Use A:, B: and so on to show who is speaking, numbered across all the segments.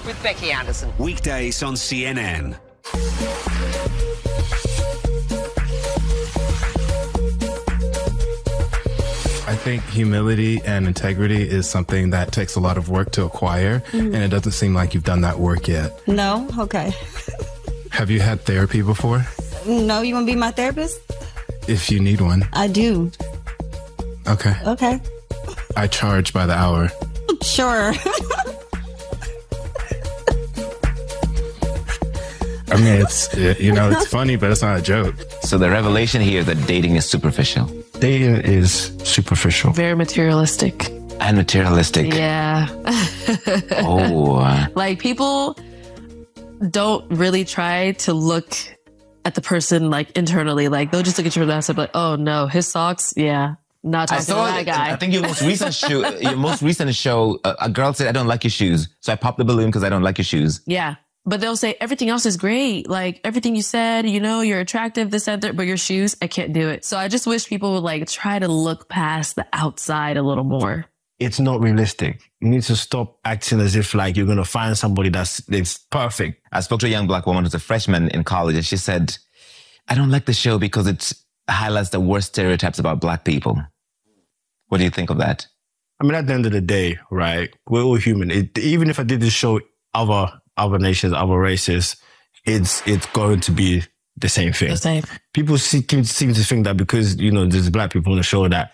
A: with Becky Anderson.
B: Weekdays on CNN.
C: I think humility and integrity is something that takes a lot of work to acquire, and it doesn't seem like you've done that work yet.
D: No? Okay.
C: Have you had therapy before?
D: No, you want to be my therapist?
C: If you need one.
D: I do.
C: Okay.
D: Okay.
C: I charge by the hour.
D: Sure.
C: I mean, it's funny, but it's not a joke.
E: So the revelation here is that dating is superficial.
F: Dating is superficial.
G: Very materialistic.
E: And materialistic.
G: Yeah. Like, people don't really try to look at the person, like, internally. Like, they'll just look at your ass and be like, oh, no, his socks? Yeah. Not talking to that guy.
E: I think your most recent show, a girl said, I don't like your shoes. So I popped the balloon because I don't like your shoes.
G: Yeah. But they'll say, everything else is great. Like, everything you said, you're attractive, this, that, but your shoes, I can't do it. So I just wish people would, like, try to look past the outside a little more.
F: It's not realistic. You need to stop acting as if, like, you're going to find somebody that's perfect.
E: I spoke to a young black woman who's a freshman in college, and she said, I don't like the show because it highlights the worst stereotypes about black people. What do you think of that?
F: I mean, at the end of the day, right, we're all human. Even if I did this show other nations, other races, it's going to be the same thing.
G: The same.
F: People seem to think that because, there's black people on the show that,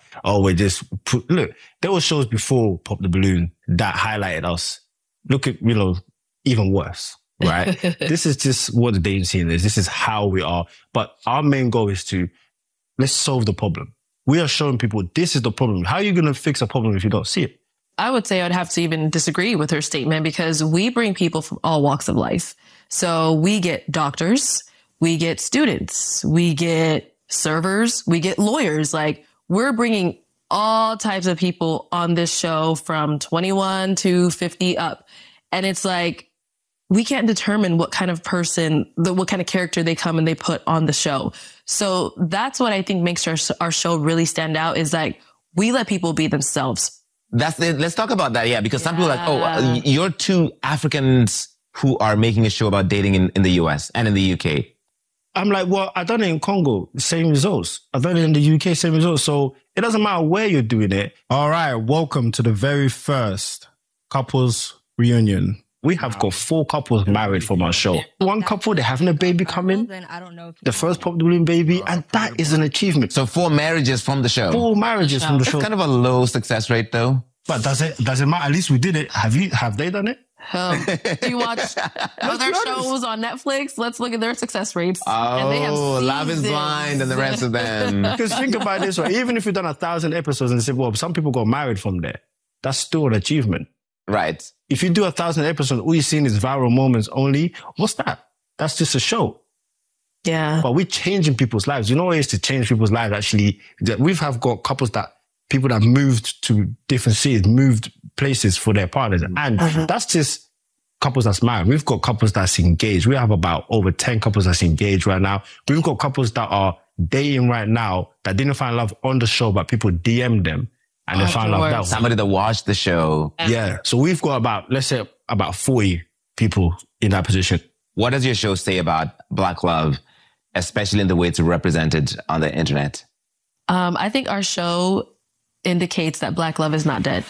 F: look, there were shows before Pop the Balloon that highlighted us. Look at, even worse, right? This is just what the dating scene is. This is how we are. But our main goal is let's solve the problem. We are showing people this is the problem. How are you going to fix a problem if you don't see it?
G: I would say I'd have to even disagree with her statement, because we bring people from all walks of life. So we get doctors, we get students, we get servers, we get lawyers. Like, we're bringing all types of people on this show from 21 to 50 up. And it's like, we can't determine what kind of person, what kind of character they come and they put on the show. So that's what I think makes our show really stand out, is like, we let people be themselves.
E: Let's talk about that, yeah, because some people are like, you're two Africans who are making a show about dating in the US and in the UK.
F: I'm like, well, I've done it in Congo, same results. I've done it in the UK, same results. So it doesn't matter where you're doing it.
C: All right, welcome to the very first couples reunion.
F: We have got 4 couples married from our show. One couple, they're having a baby coming. The first Pop the Balloon baby, and that is an achievement.
E: So 4 marriages from the show.
F: 4 marriages from the show.
E: It's kind of a low success rate, though.
F: But does it matter? At least we did it. Have they done it?
G: Do you watch other shows on Netflix? Let's look at their success rates.
E: Oh,
G: and they have
E: Love is Blind and the rest of them.
F: Because think about it this way. Even if you've done 1,000 episodes and say, well, some people got married from there, that's still an achievement.
E: Right.
F: If you do 1,000 episodes, all you're seeing is viral moments only. What's that? That's just a show.
G: Yeah.
F: But we're changing people's lives. You know what it is to change people's lives, actually? We've got couples people that moved to different cities, moved places for their partners. And that's just couples that's married. We've got couples that's engaged. We have about over 10 couples that's engaged right now. We've got couples that are dating right now that didn't find love on the show, but people DM them. And they found out that
E: somebody that watched the show.
F: Yeah. So we've got let's say about 40 people in that position.
E: What does your show say about Black love, especially in the way it's represented on the internet?
G: I think our show indicates that Black love is not dead.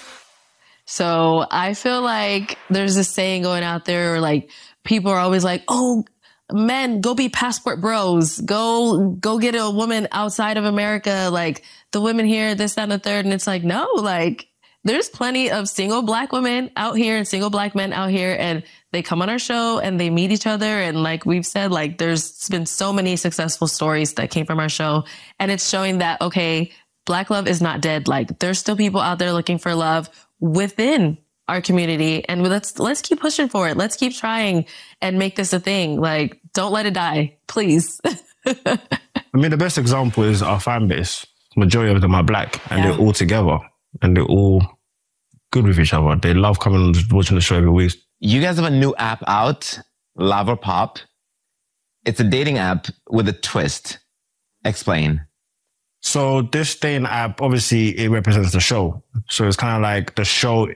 G: So I feel like there's this saying going out there, like, people are always like, oh, men, go be passport bros. Go get a woman outside of America. Like, the women here, this, that, and the third. And it's like, no, like, there's plenty of single Black women out here and single Black men out here. And they come on our show and they meet each other. And like we've said, like, there's been so many successful stories that came from our show. And it's showing that, okay, Black love is not dead. Like, there's still people out there looking for love within our community, and let's keep pushing for it. Let's keep trying and make this a thing. Like, don't let it die, please.
F: I mean, the best example is our fan base. Majority of them are Black, and they're all together, and they're all good with each other. They love coming and watching the show every week.
E: You guys have a new app out, Love or Pop. It's a dating app with a twist. Explain.
F: So this dating app, obviously, it represents the show. So it's kind of like the show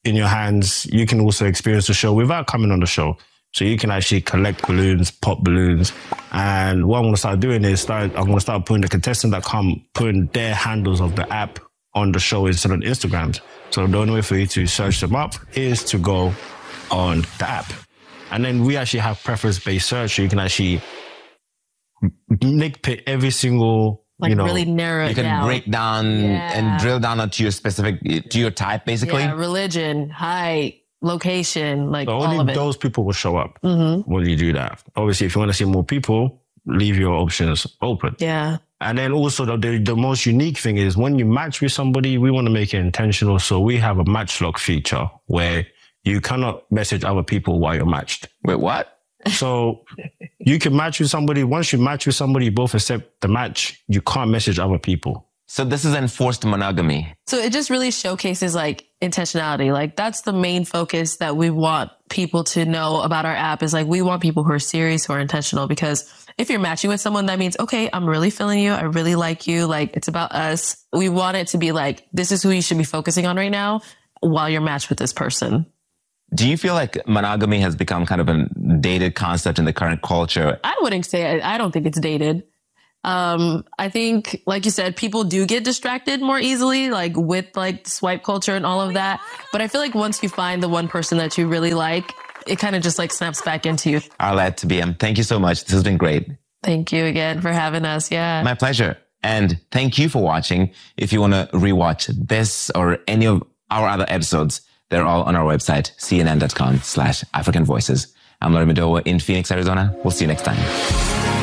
F: in your hands. You can also experience the show without coming on the show. So you can actually collect balloons, pop balloons. And what I'm going to start doing is I'm going to start putting the contestants that come, putting their handles of the app on the show instead of Instagrams. So the only way for you to search them up is to go on the app. And then we actually have preference-based search, so you can actually nitpick every single,
G: really narrow it down.
E: You can break down and drill down to your specific, to your type, basically.
G: Yeah, religion, height, location, like all of it.
F: Only those people will show up when you do that. Obviously, if you want to see more people, leave your options open.
G: Yeah.
F: And then also the most unique thing is when you match with somebody, we want to make it intentional. So we have a match lock feature where you cannot message other people while you're matched.
E: Wait, what?
F: So you can match with somebody. Once you match with somebody, you both accept the match. You can't message other people.
E: So this is enforced monogamy.
G: So it just really showcases like intentionality. Like that's the main focus that we want people to know about our app is like, we want people who are serious, who are intentional, because if you're matching with someone, that means, okay, I'm really feeling you. I really like you. Like it's about us. We want it to be like, this is who you should be focusing on right now while you're matched with this person.
E: Do you feel like monogamy has become kind of a dated concept in the current culture?
G: I wouldn't say, I don't think it's dated. I think, like you said, people do get distracted more easily, like with like swipe culture and all of that. But I feel like once you find the one person that you really like, it kind of just like snaps back into you.
E: Arlette, BM, thank you so much. This has been great.
G: Thank you again for having us. Yeah.
E: My pleasure. And thank you for watching. If you want to rewatch this or any of our other episodes, they're all on our website, cnn.com/African Voices. I'm Laurie Madowa in Phoenix, Arizona. We'll see you next time.